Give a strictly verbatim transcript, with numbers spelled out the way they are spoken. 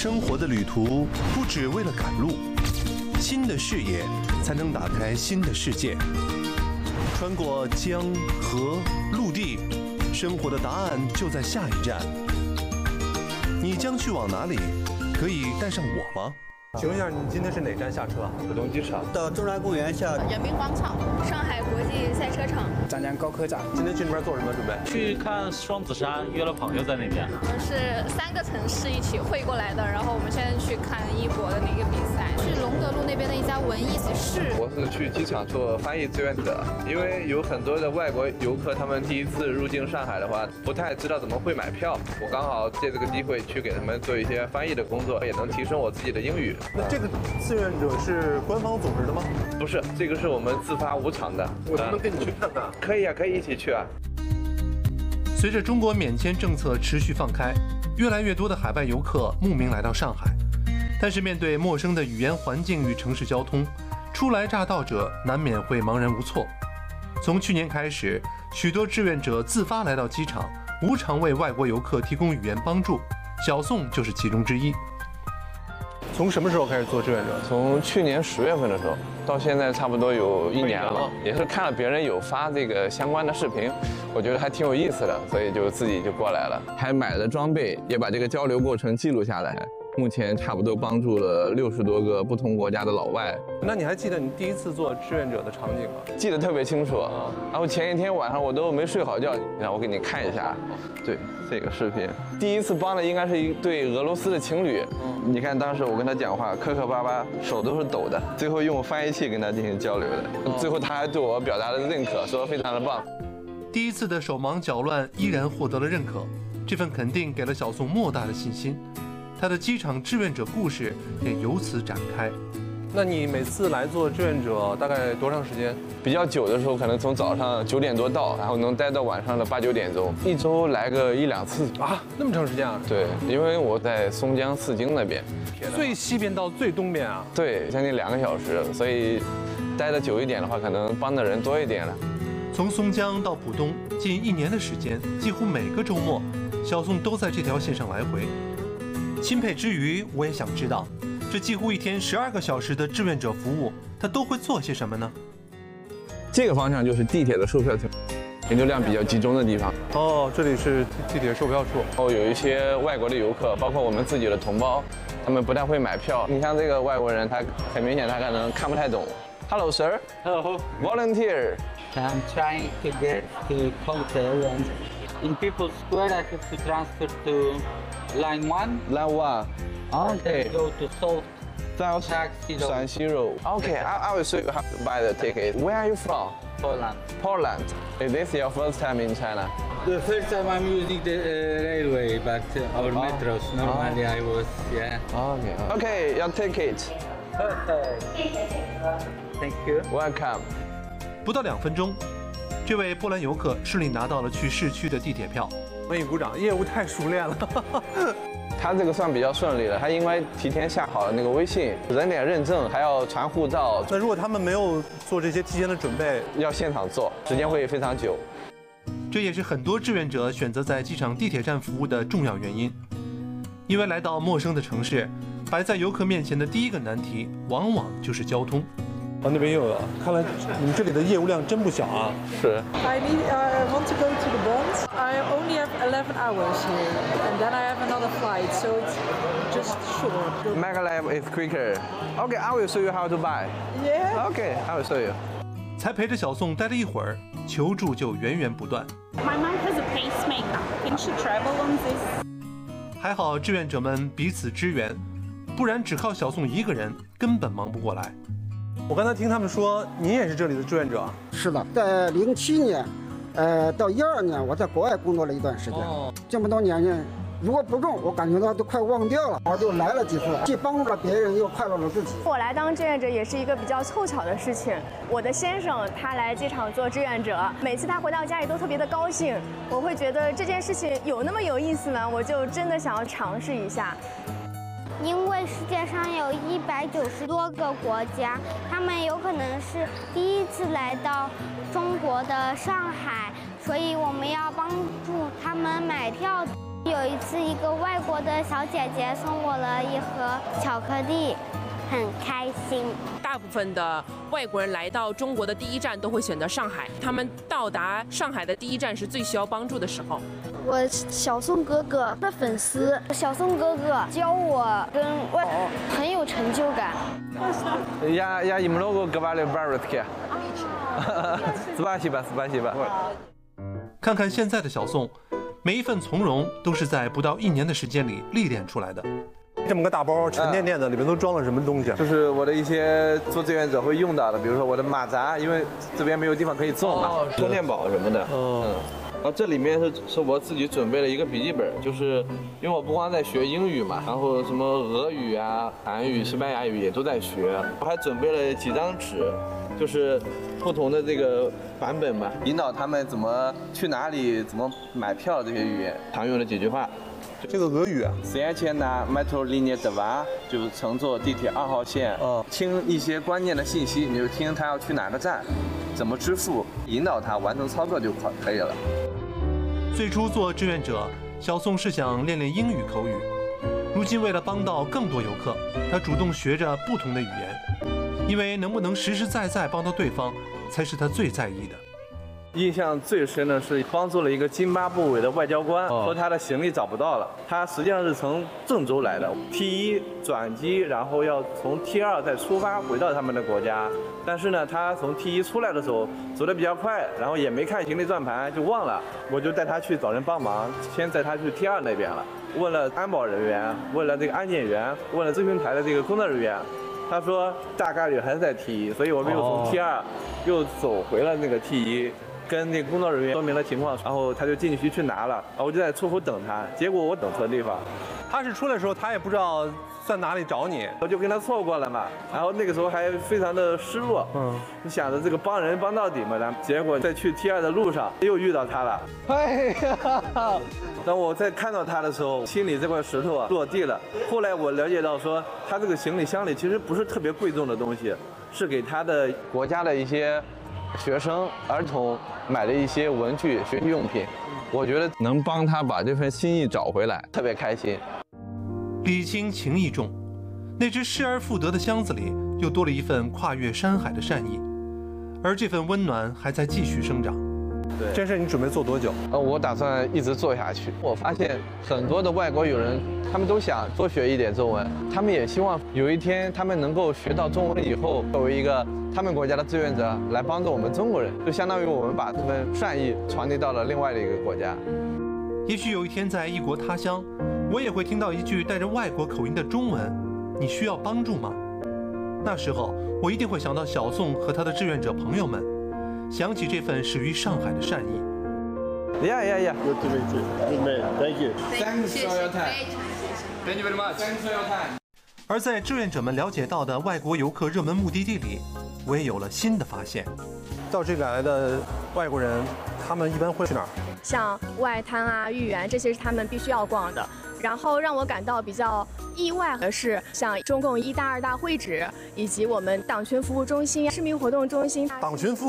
生活的旅途不只为了赶路，新的视野才能打开新的世界。穿过江河陆地，生活的答案就在下一站。你将去往哪里？可以带上我吗？请问一下，你今天是哪站下车？ 浦东机场到中山公园下人民广场、上海国际赛车场、 张江高科站。 今天去那边做什么准备？ 去看双子山，约了朋友在那边。 我们是三个城市一起汇过来的，然后我们现在去看一博的那个比赛，去隆德路那边的一家文艺室。 我是去机场做翻译志愿者，因为有很多的外国游客，他们第一次入境上海的话，不太知道怎么会买票。我刚好借这个机会去给他们做一些翻译的工作，也能提升我自己的英语。 那这个志愿者是官方组织的吗？ 不是，这个是我们自发无偿的。 我能不能跟你去看看？ 可以啊，可以一起去啊。 随着中国免签政策持续放开，越来越多的海外游客慕名来到上海，但是面对陌生的语言环境与城市交通，初来乍到者难免会茫然无措。从去年开始，许多志愿者自发来到机场，无偿为外国游客提供语言帮助，小宋就是其中之一。从什么时候开始做志愿者？ 从去年十月份的时候到现在，差不多有一年了。也是看了别人有发这个相关的视频，我觉得还挺有意思的，所以就自己就过来了。还买了装备，也把这个交流过程记录下来。目前差不多帮助了六十多个不同国家的老外。 那你还记得你第一次做志愿者的场景吗？ 记得特别清楚。然后前一天晚上我都没睡好觉，让我给你看一下。对，这个视频，第一次帮的应该是一对俄罗斯的情侣。你看当时我跟他讲话，磕磕巴巴，手都是抖的，最后用翻译器跟他进行交流的。最后他还对我表达了认可，说非常的棒。 第一次的手忙脚乱依然获得了认可，这份肯定给了小宋莫大的信心。他的机场志愿者故事也由此展开。那你每次来做志愿者大概多长时间？ 比较久的时候，可能从早上九点多到，然后能待到晚上的八九点钟，一周来个一两次啊，那么长时间啊？ 对，因为我在松江四京那边， 最西边到最东边啊？ 对，将近两个小时，所以待得久一点的话，可能帮的人多一点了。 从松江到浦东，近一年的时间，几乎每个周末，小宋都在这条线上来回。钦佩之余，我也想知道，这几乎一天十二个小时的志愿者服务，他都会做些什么呢？ 这个方向就是地铁的售票亭，人流量比较集中的地方。 哦，这里是地铁售票处。 哦，有一些外国的游客，包括我们自己的同胞，他们不太会买票。你像这个外国人，他很明显他可能看不太懂。Hello, sir. Hello. Volunteer. I'm trying to get to hotel and in People's Square I have to transfer to Line One. Line One. Okay. Go to South. South Taxi. San Siro. Okay, I, I will show you how to buy the ticket. Where are you from? Poland. Poland. Is this your first time in China? The first time I'm using the uh, railway, but uh, our Oh. metros. Normally Oh. I was, yeah. Okay. Okay, your ticket. Perfect. Thank you. Welcome. 不到两分钟，这位波兰游客顺利拿到了去市区的地铁票。为你鼓掌，业务太熟练了。 他这个算比较顺利了，他因为提前下好了那个微信，人脸认证，还要传护照。 那如果他们没有做这些提前的准备， 要现场做，时间会非常久。 这也是很多志愿者选择在机场地铁站服务的重要原因。因为来到陌生的城市，摆在游客面前的第一个难题，往往就是交通。啊，那边又有了，看来你们这里的业务量真不小啊。 是。 I need. I want to go to the Bond. I only have eleven hours here, and then I have another flight, so it's just short. Maglev is quicker. Okay, I will show you how to buy. Yeah. Okay, I will show you. 才陪着小宋待了一会儿，求助就源源不断。 My mom has a pacemaker. Can she travel on this? 还好志愿者们彼此支援，不然只靠小宋一个人根本忙不过来。我刚才听他们说，你也是这里的志愿者。 是的，在零七年，呃，到一二年，我在国外工作了一段时间。哦、这么多年呢，如果不中，我感觉到都快忘掉了。我就来了几次，既帮助了别人，又快乐了自己。 我来当志愿者也是一个比较凑巧的事情。我的先生他来机场做志愿者，每次他回到家里都特别的高兴。我会觉得这件事情有那么有意思呢，我就真的想要尝试一下。 因为世界上有一百九十多个国家，他们有可能是第一次来到中国的上海，所以我们要帮助他们买票。 有一次，一个外国的小姐姐送我了一盒巧克力，很开心。 大部分的外国人来到中国的第一站都会选择上海，他们到达上海的第一站是最需要帮助的时候。 我小宋哥哥的粉丝，小宋哥哥教我跟外国很有成就感。 Я я им много говорю по-русски. Спасибо, спасибо. 看看现在的小宋，每一份从容都是在不到一年的时间里历练出来的。 这么个大包沉甸甸的，里面都装了什么东西？ 就是我的一些做志愿者会用到的，比如说我的马扎，因为这边没有地方可以种嘛，充电宝什么的。嗯。然后这里面是是我自己准备了一个笔记本，就是因为我不光在学英语嘛，然后什么俄语啊、韩语、西班牙语也都在学，我还准备了几张纸，就是不同的这个版本嘛，引导他们怎么去哪里、怎么买票这些语言常用的几句话。 这个俄语啊 ，Сейчас на метро линия два， 就是乘坐地铁二号线， 哦， 听一些关键的信息，你就听他要去哪个站，怎么支付，引导他完成操作就可可以了。 最初做志愿者，小宋是想练练英语口语。如今为了帮到更多游客，他主动学着不同的语言，因为能不能实实在在帮到对方，才是他最在意的。 印象最深的是帮助了一个津巴布韦的外交官，说他的行李找不到了。他实际上是从郑州来的 T 一转机，然后要从 T 二再出发回到他们的国家。但是呢，他从 T 一出来的时候走得比较快，然后也没看行李转盘，就忘了。我就带他去找人帮忙，先带他去 T 二那边了。问了安保人员，问了这个安检员，问了咨询台的这个工作人员。他说大概率还是在 T 一，所以我们又从 T 二又走回了那个 T 一。跟那个工作人员说明了情况，然后他就进去去拿了，然后我就在出口等他。结果我等错地方， 他是出来的时候他也不知道在哪里找你， 我就跟他错过了嘛。然后那个时候还非常的失落，嗯，你想着这个帮人帮到底嘛，然结果在去 T 二的路上又遇到他了。哎呀！当我在看到他的时候，心里这块石头啊落地了。后来我了解到说，他这个行李箱里其实不是特别贵重的东西，是给他的国家的一些学生、儿童买了一些文具、学习用品，我觉得能帮他把这份心意找回来，特别开心。 礼轻情意重，那只失而复得的箱子里又多了一份跨越山海的善意，而这份温暖还在继续生长。 对， 这事你准备做多久？ 呃，我打算一直做下去。我发现很多的外国友人，他们都想多学一点中文，他们也希望有一天他们能够学到中文以后，作为一个他们国家的志愿者来帮助我们中国人，就相当于我们把这份善意传递到了另外的一个国家。 也许有一天在异国他乡，我也会听到一句带着外国口音的中文：“你需要帮助吗？”那时候我一定会想到小宋和他的志愿者朋友们，想起这份始于上海的善意。 Yeah, yeah, yeah. Good to meet you. Good man. Thank you. Thanks for your time. Thank you very much. Thanks for your time. 而在志愿者们了解到的外国游客热门目的地里，我也有了新的发现。 到这里来的外国人，他们一般会去哪儿？ 像外滩啊、豫园，这些是他们必须要逛的。然后让我感到比较意外的是，像中共一大、二大会址，以及我们党群服务中心、市民活动中心、 党群服务。